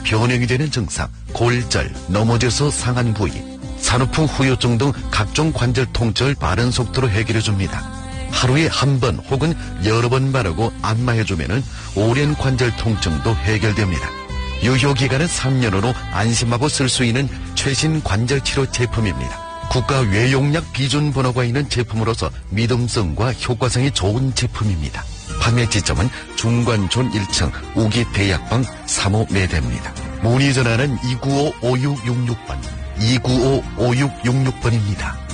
변형이 되는 증상, 골절, 넘어져서 상한 부위, 산후풍 후유증 등 각종 관절 통증을 빠른 속도로 해결해줍니다. 하루에 한 번 혹은 여러 번 바르고 안마해주면 오랜 관절 통증도 해결됩니다. 유효기간은 3년으로 안심하고 쓸 수 있는 최신 관절치료 제품입니다. 국가 외용약 비준 번호가 있는 제품으로서 믿음성과 효과성이 좋은 제품입니다. 판매 지점은 중관촌 1층 우기 대약방 3호 매대입니다. 문의 전화는 295-5666번, 295-5666번입니다.